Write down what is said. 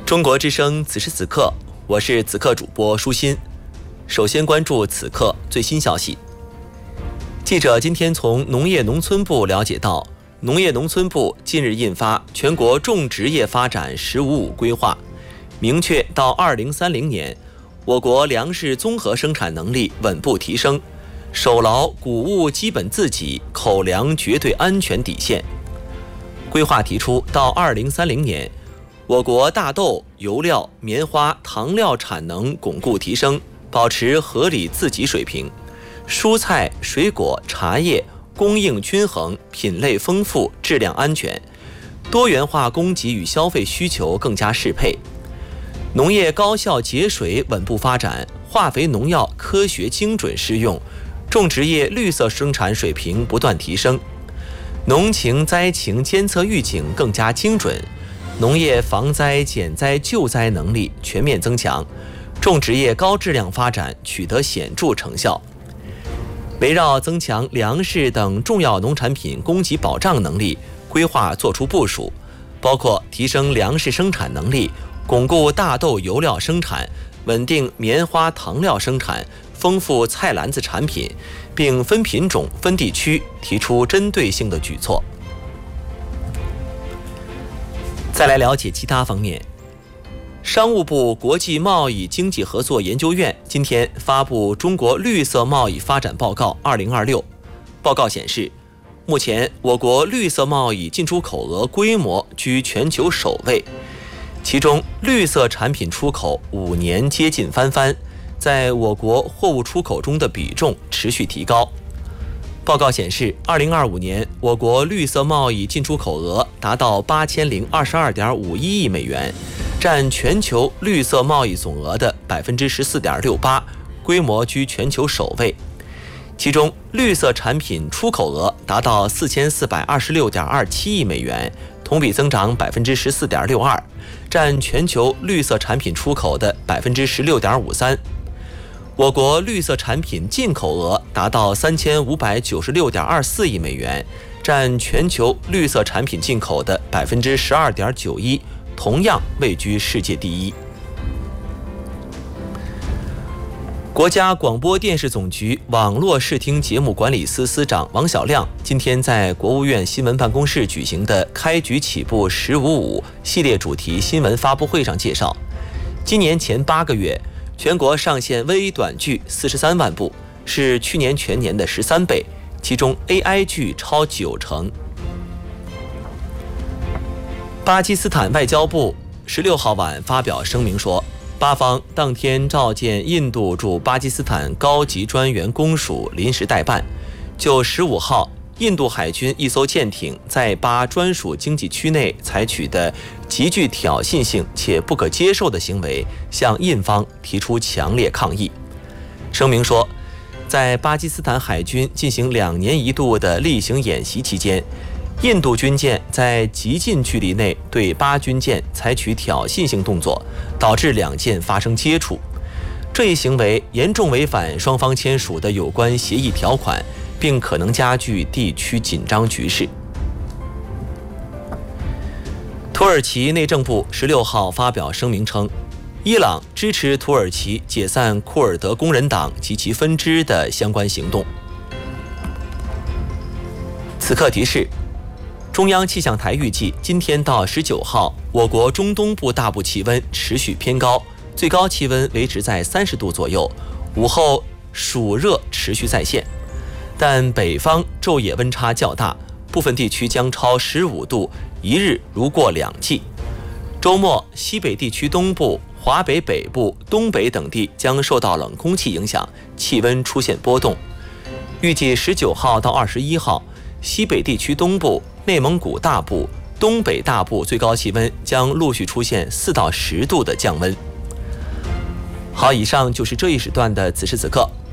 中国之声此时此刻，我是此刻主播舒心。首先关注此刻最新消息。记者今天从农业农村部了解到，农业农村部近日印发全国种植业发展“15+5”规划，明确到2030年，我国粮食综合生产能力稳步提升，守牢谷物基本自给、口粮绝对安全底线。规划提出，到2030年，我国大豆、油料、棉花、糖料产能巩固提升，保持合理自给水平；蔬菜、水果、茶叶供应均衡，品类丰富，质量安全，多元化供给与消费需求更加适配。农业高效节水稳步发展，化肥农药科学精准施用，种植业绿色生产水平不断提升，农情灾情监测预警更加精准，农业防灾减灾救灾能力全面增强，种植业高质量发展取得显著成效。围绕增强粮食等重要农产品供给保障能力，规划作出部署，包括提升粮食生产能力，巩固大豆油料生产，稳定棉花糖料生产，丰富菜篮子产品，并分品种、分地区提出针对性的举措。再来了解其他方面。商务部国际贸易经济合作研究院今天发布《中国绿色贸易发展报告2026》。报告显示，目前我国绿色贸易进出口额规模居全球首位，其中绿色产品出口5年接近翻番，在我国货物出口中的比重持续提高。报告显示，2025年我国绿色贸易进出口额达到8022.51亿美元，占全球绿色贸易总额的14.68%，规模居全球首位。其中，绿色产品出口额达到4426.27亿美元，同比增长14.62%，占全球绿色产品出口的16.53%。我国绿色产品进口额达到3596.24亿美元，占全球绿色产品进口的12.91%，同样位居世界第一。国家广播电视总局网络视听节目管理司司长王晓亮今天在国务院新闻办公室举行的开局起步“15+5”系列主题新闻发布会上介绍，今年前8个月，全国上线微短剧43万部，是去年全年的13倍，其中 AI 剧超90%。巴基斯坦外交部16号晚发表声明说，巴方当天召见印度驻巴基斯坦高级专员公署临时代办，就15号印度海军一艘舰艇在巴专属经济区内采取的极具挑衅性且不可接受的行为，向印方提出强烈抗议。声明说，在巴基斯坦海军进行2年1度的例行演习期间，印度军舰在极近距离内对巴军舰采取挑衅性动作，导致2舰发生接触。这一行为严重违反双方签署的有关协议条款，并可能加剧地区紧张局势。土耳其内政部16号发表声明称，伊朗支持土耳其解散库尔德工人党及其分支的相关行动。此刻提示，中央气象台预计今天到19号，我国中东部大部气温持续偏高，最高气温维持在30度左右，午后暑热持续再现，但北方昼夜温差较大，部分地区将超15度，一日如过2季。周末，西北地区东部、华北北部、东北等地将受到冷空气影响，气温出现波动。预计19号到21号，西北地区东部、内蒙古大部、东北大部最高气温将陆续出现4到10度的降温。好，以上就是这一时段的此时此刻。